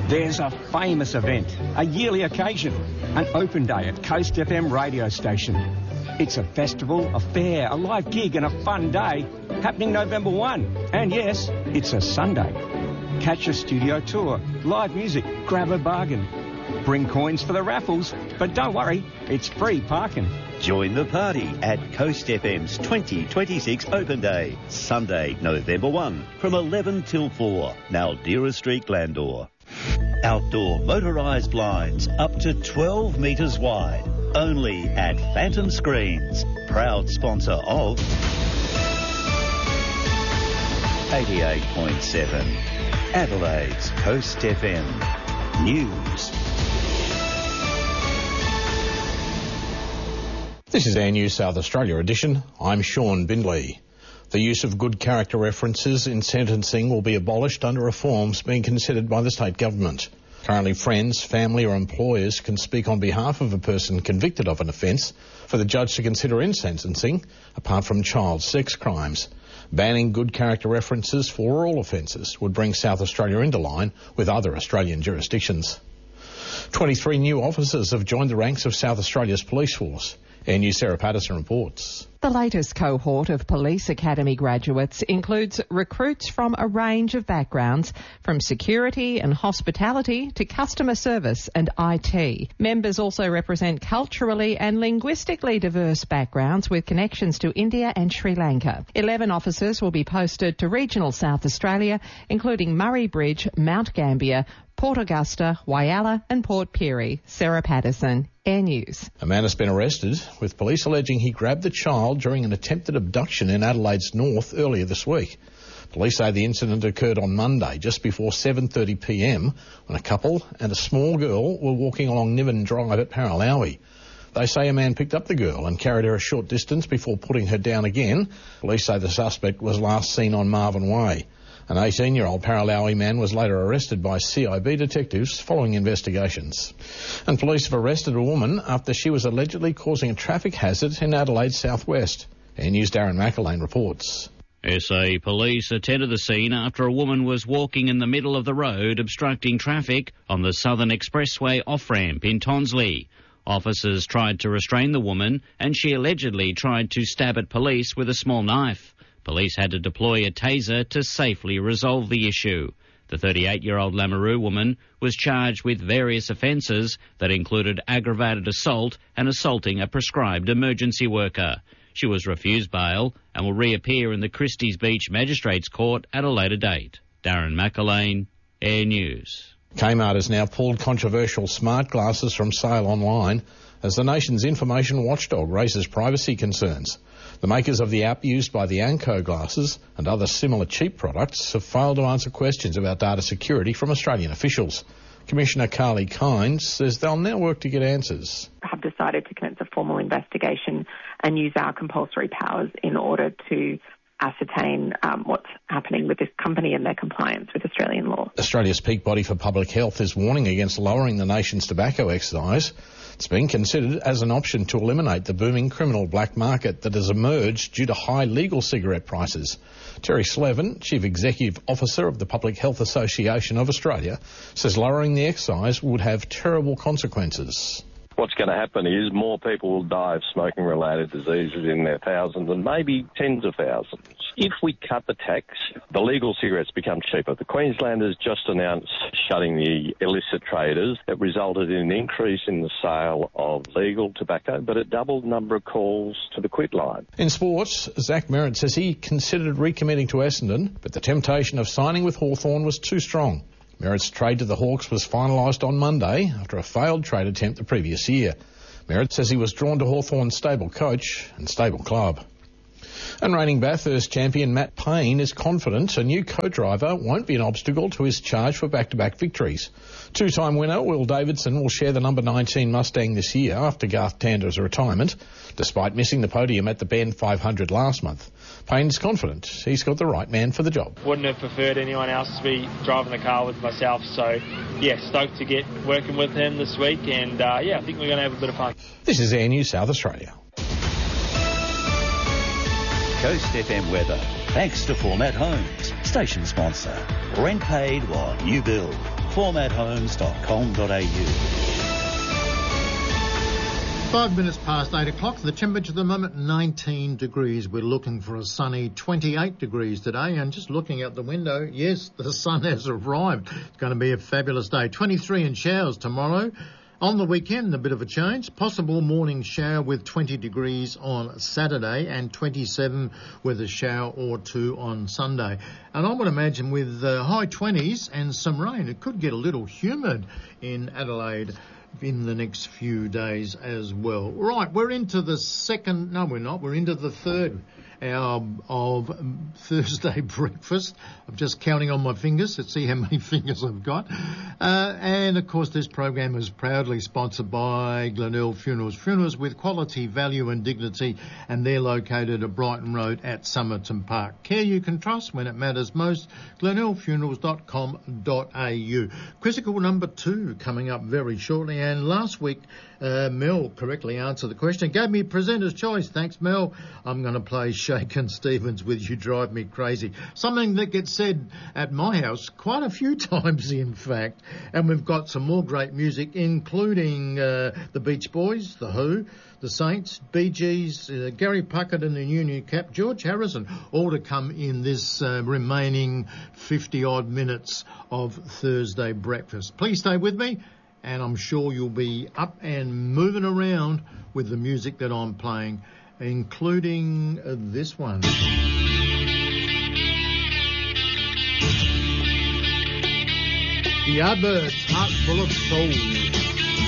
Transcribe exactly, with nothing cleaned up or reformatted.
There's a famous event, a yearly occasion, an open day at Coast F M radio station. It's a festival, a fair, a live gig and a fun day happening November first. And yes, it's a Sunday. Catch a studio tour, live music, grab a bargain. Bring coins for the raffles, but don't worry, it's free parking. Join the party at Coast F M's twenty twenty-six Open Day, Sunday, November first, from eleven till four, Naldera Street, Glandore. Outdoor motorised blinds up to twelve metres wide, only at Phantom Screens, proud sponsor of eighty-eight point seven, Adelaide's Coast F M News. This is our News South Australia edition. I'm Sean Bindley. The use of good character references in sentencing will be abolished under reforms being considered by the state government. Currently, friends, family or employers can speak on behalf of a person convicted of an offence for the judge to consider in sentencing, apart from child sex crimes. Banning good character references for all offences would bring South Australia into line with other Australian jurisdictions. twenty-three new officers have joined the ranks of South Australia's police force. Air News' Sarah Patterson reports. The latest cohort of Police Academy graduates includes recruits from a range of backgrounds, from security and hospitality to customer service and I T. Members also represent culturally and linguistically diverse backgrounds with connections to India and Sri Lanka. Eleven officers will be posted to regional South Australia, including Murray Bridge, Mount Gambier, Port Augusta, Whyalla and Port Pirie. Sarah Patterson, Air News. A man has been arrested, with police alleging he grabbed the child during an attempted abduction in Adelaide's north earlier this week. Police say the incident occurred on Monday, just before seven thirty p m, when a couple and a small girl were walking along Niven Drive at Paralowie. They say a man picked up the girl and carried her a short distance before putting her down again. Police say the suspect was last seen on Marvin Way. An eighteen-year-old Paralowie man was later arrested by C I B detectives following investigations. And police have arrested a woman after she was allegedly causing a traffic hazard in Adelaide's southwest. Air News' Darren McElwain reports. S A police attended the scene after a woman was walking in the middle of the road obstructing traffic on the Southern Expressway off-ramp in Tonsley. Officers tried to restrain the woman and she allegedly tried to stab at police with a small knife. Police had to deploy a taser to safely resolve the issue. The thirty-eight-year-old Lamoureux woman was charged with various offences that included aggravated assault and assaulting a prescribed emergency worker. She was refused bail and will reappear in the Christies Beach Magistrates Court at a later date. Darren McElwain, Air News. Kmart has now pulled controversial smart glasses from sale online as the nation's information watchdog raises privacy concerns. The makers of the app used by the Anko glasses and other similar cheap products have failed to answer questions about data security from Australian officials. Commissioner Carly Kynes says they'll now work to get answers. Have decided to commence a formal investigation and use our compulsory powers in order to ascertain um, what's happening with this company and their compliance with Australian law. Australia's peak body for public health is warning against lowering the nation's tobacco excise. It's being considered as an option to eliminate the booming criminal black market that has emerged due to high legal cigarette prices. Terry Slevin, Chief Executive Officer of the Public Health Association of Australia, says lowering the excise would have terrible consequences. What's going to happen is more people will die of smoking-related diseases in their thousands and maybe tens of thousands. If we cut the tax, the legal cigarettes become cheaper. The Queenslanders just announced shutting the illicit traders. It resulted in an increase in the sale of legal tobacco, but it doubled the number of calls to the quit line. In sports, Zach Merritt says he considered recommitting to Essendon, but the temptation of signing with Hawthorn was too strong. Merritt's trade to the Hawks was finalised on Monday after a failed trade attempt the previous year. Merritt says he was drawn to Hawthorn's stable coach and stable club. And reigning Bathurst champion Matt Payne is confident a new co-driver won't be an obstacle to his charge for back-to-back victories. Two-time winner Will Davidson will share the number nineteen Mustang this year after Garth Tander's retirement, despite missing the podium at the Bend five hundred last month. Payne's confident he's got the right man for the job. Wouldn't have preferred anyone else to be driving the car with myself, so yeah, stoked to get working with him this week, and uh, yeah, I think we're going to have a bit of fun. This is Air News South Australia. Coast F M weather, thanks to Format Homes, station sponsor. Rent paid while you build. format homes dot com dot a u. Five minutes past eight o'clock. The temperature at the moment, nineteen degrees. We're looking for a sunny twenty-eight degrees today. And just looking out the window, yes, the sun has arrived. It's going to be a fabulous day. twenty-three in showers tomorrow. On the weekend, a bit of a change. Possible morning shower with twenty degrees on Saturday and twenty-seven with a shower or two on Sunday. And I would imagine with uh, high twenties and some rain, it could get a little humid in Adelaide in the next few days as well. Right, we're into the second, no we're not, we're into the third hour of Thursday breakfast. I'm just counting on my fingers to see how many fingers I've got. Uh, and of course this program is proudly sponsored by Glenelg Funerals. Funerals with quality, value and dignity, and they're located at Brighton Road at Somerton Park. Care you can trust when it matters most. glenelg funerals dot com dot a u. Quizzical number two coming up very shortly. And last week, uh, Mel correctly answered the question. Gave me presenter's choice. Thanks, Mel. I'm going to play Shakin' Stevens with You Drive Me Crazy. Something that gets said at my house quite a few times, in fact. And we've got some more great music, including uh, the Beach Boys, The Who, The Saints, Bee Gees, uh, Gary Puckett and the New New Cap, George Harrison, all to come in this uh, remaining fifty-odd minutes of Thursday breakfast. Please stay with me, and I'm sure you'll be up and moving around with the music that I'm playing, including uh, this one. The Yardbirds, Heart Full of Soul.